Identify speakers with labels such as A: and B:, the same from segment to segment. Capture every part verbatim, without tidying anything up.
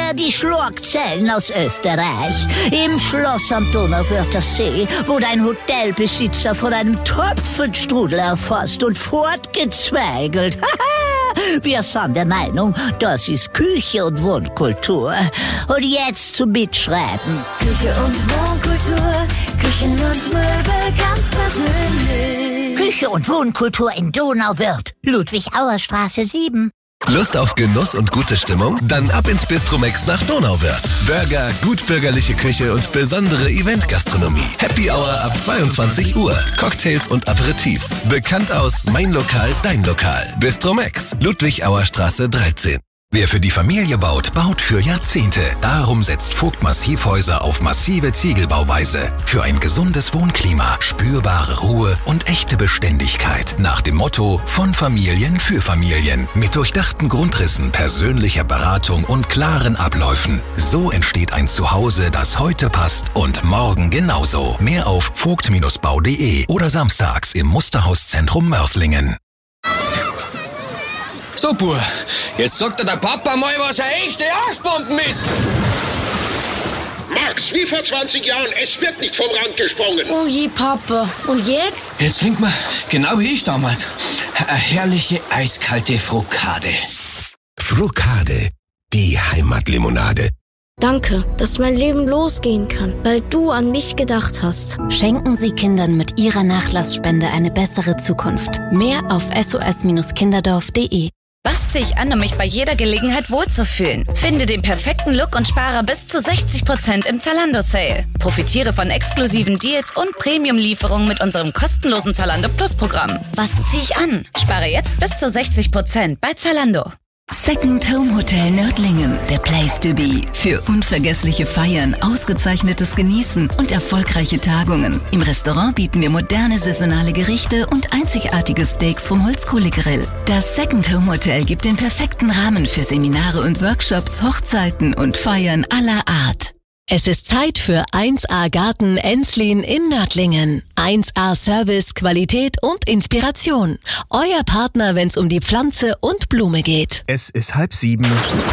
A: oder die Schlurkzellen aus Österreich. Im Schloss am Donauwörther See, wo dein Hotelbesitzer von einem Topfenstrudel erfasst und fortgezweigelt. Wir sind der Meinung, das ist Küche und Wohnkultur. Und jetzt zum Mitschreiben.
B: Küche und Wohnkultur, Küchen und Möbel ganz persönlich.
A: Küche und Wohnkultur in Donauwörth, Ludwig-Auer-Straße sieben.
C: Lust auf Genuss und gute Stimmung? Dann ab ins Bistromex nach Donauwörth. Burger, gutbürgerliche Küche und besondere Eventgastronomie. Happy Hour ab zweiundzwanzig Uhr. Cocktails und Aperitifs. Bekannt aus Mein Lokal, Dein Lokal. Bistromex, Ludwig-Auer-Straße dreizehn. Wer für die Familie baut, baut für Jahrzehnte. Darum setzt Vogt Massivhäuser auf massive Ziegelbauweise. Für ein gesundes Wohnklima, spürbare Ruhe und echte Beständigkeit. Nach dem Motto von Familien für Familien. Mit durchdachten Grundrissen, persönlicher Beratung und klaren Abläufen. So entsteht ein Zuhause, das heute passt und morgen genauso. Mehr auf vogt Bindestrich bau punkt de oder samstags im Musterhauszentrum Mörslingen.
D: So, Bub, jetzt sagt dir der Papa mal, was eine echte Arschbomben ist.
E: Max, wie vor zwanzig Jahren, es wird nicht vom Rand gesprungen.
B: Oh je, Papa. Und jetzt?
D: Jetzt trinkt man, genau wie ich damals, eine herrliche eiskalte Frukade.
F: Frukade, die Heimatlimonade.
G: Danke, dass mein Leben losgehen kann, weil du an mich gedacht hast.
H: Schenken Sie Kindern mit Ihrer Nachlassspende eine bessere Zukunft. Mehr auf s o s kinderdorf punkt de.
I: Was ziehe ich an, um mich bei jeder Gelegenheit wohlzufühlen? Finde den perfekten Look und spare bis zu sechzig Prozent im Zalando-Sale. Profitiere von exklusiven Deals und Premium-Lieferungen mit unserem kostenlosen Zalando Plus-Programm. Was ziehe ich an? Spare jetzt bis zu sechzig Prozent bei Zalando.
J: Second Home Hotel Nördlingen, der Place to be. Für unvergessliche Feiern, ausgezeichnetes Genießen und erfolgreiche Tagungen. Im Restaurant bieten wir moderne saisonale Gerichte und einzigartige Steaks vom Holzkohlegrill. Das Second Home Hotel gibt den perfekten Rahmen für Seminare und Workshops, Hochzeiten und Feiern aller Art.
K: Es ist Zeit für eins A Garten Enslin in Nördlingen. eins A Service, Qualität und Inspiration. Euer Partner, wenn es um die Pflanze und Blume geht.
L: Es ist halb sieben.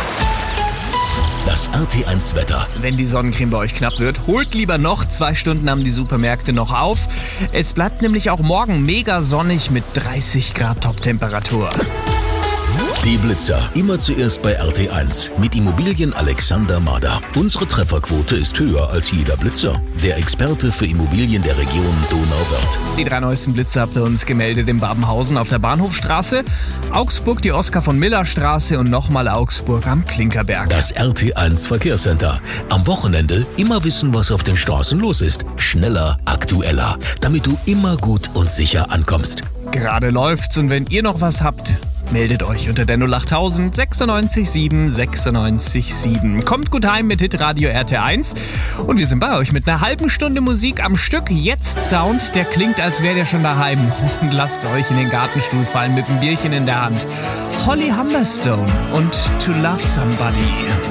F: Das R T eins Wetter.
L: Wenn die Sonnencreme bei euch knapp wird, holt lieber noch. Zwei Stunden haben die Supermärkte noch auf. Es bleibt nämlich auch morgen mega sonnig mit dreißig Grad Toptemperatur.
F: Die Blitzer. Immer zuerst bei R T eins. Mit Immobilien Alexander Mader. Unsere Trefferquote ist höher als jeder Blitzer. Der Experte für Immobilien der Region Donauwörth.
L: Die drei neuesten Blitzer habt ihr uns gemeldet in Babenhausen auf der Bahnhofstraße, Augsburg die Oskar von Miller Straße und nochmal Augsburg am Klinkerberg.
F: Das R T eins Verkehrscenter. Am Wochenende immer wissen, was auf den Straßen los ist. Schneller, aktueller. Damit du immer gut und sicher ankommst.
L: Gerade läuft's und wenn ihr noch was habt, meldet euch unter der null achttausend sechsundneunzig sieben sechsundneunzig sieben. Kommt gut heim mit Hitradio R T eins und wir sind bei euch mit einer halben Stunde Musik am Stück. Jetzt Sound, der klingt, als wärt ihr schon daheim. Und lasst euch in den Gartenstuhl fallen mit einem Bierchen in der Hand. Holly Humberstone und To Love Somebody.